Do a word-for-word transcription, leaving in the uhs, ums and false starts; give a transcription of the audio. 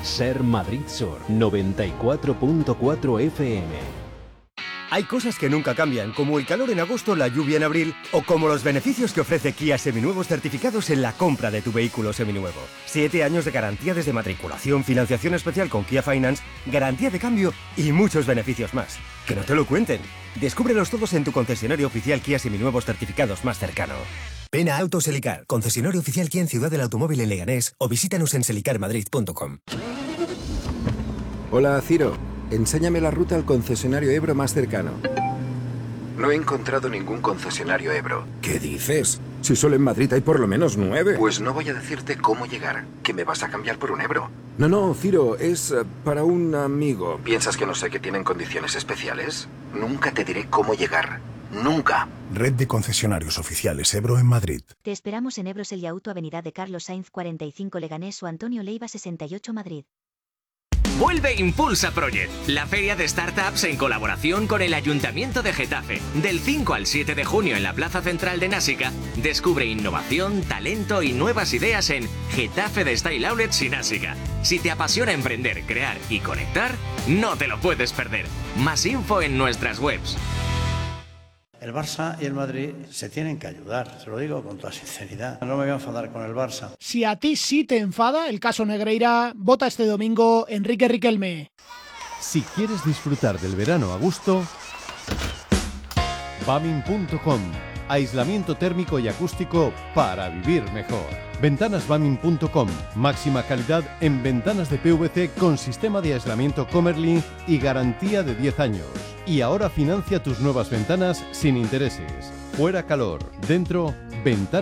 Ser Madrid Sur noventa y cuatro punto cuatro F M. Hay cosas que nunca cambian, como el calor en agosto, la lluvia en abril, o como los beneficios que ofrece Kia Seminuevos certificados en la compra de tu vehículo seminuevo. Siete años de garantía desde matriculación, financiación especial con Kia Finance, garantía de cambio y muchos beneficios más. Que no te lo cuenten. Descúbrelos todos en tu concesionario oficial Kia Seminuevos certificados más cercano. Ven a Autos Selicar, concesionario oficial Kia en Ciudad del Automóvil en Leganés, o visítanos en selicar madrid punto com. Hola, Ciro. Enséñame la ruta al concesionario Ebro más cercano. No he encontrado ningún concesionario Ebro. ¿Qué dices? Si solo en Madrid hay por lo menos nueve. Pues no voy a decirte cómo llegar, que me vas a cambiar por un Ebro. No, no, Ciro, es uh, para un amigo. ¿Piensas que no sé que tienen condiciones especiales? Nunca te diré cómo llegar. ¡Nunca! Red de concesionarios oficiales Ebro en Madrid. Te esperamos en Ebro Sella Auto, Avenida de Carlos Sainz cuarenta y cinco Leganés o Antonio Leiva sesenta y ocho Madrid. Vuelve Impulsa Project, la feria de startups en colaboración con el Ayuntamiento de Getafe. Del cinco al siete de junio en la Plaza Central de Násica, descubre innovación, talento y nuevas ideas en Getafe de Style Outlets y Násica. Si te apasiona emprender, crear y conectar, no te lo puedes perder. Más info en nuestras webs. El Barça y el Madrid se tienen que ayudar, se lo digo con toda sinceridad. No me voy a enfadar con el Barça. Si a ti sí te enfada el caso Negreira, vota este domingo Enrique Riquelme. Si quieres disfrutar del verano a gusto, Bamin punto com. Aislamiento térmico y acústico para vivir mejor. Ventanas Bamin punto com. Máxima calidad en ventanas de P V C con sistema de aislamiento Comerlin y garantía de diez años. Y ahora financia tus nuevas ventanas sin intereses. Fuera calor, dentro, ventanas.